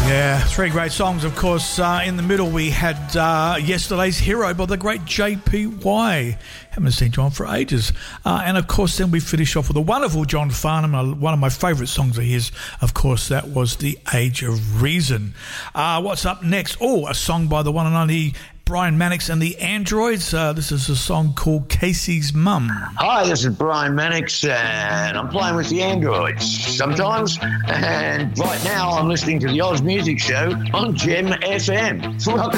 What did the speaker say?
Yeah, three great songs, of course. In the middle, we had Yesterday's Hero by the great JPY. Haven't seen John for ages. And, of course, then we finish off with a wonderful John Farnham, one of my favourite songs of his. Of course, that was The Age of Reason. What's up next? Oh, a song by the one and only Brian Mannix and the Androids. This is a song called Casey's Mum. Hi, this is Brian Mannix, and I'm playing with the Androids sometimes. And right now I'm listening to the Oz Music Show on Gem FM. Welcome.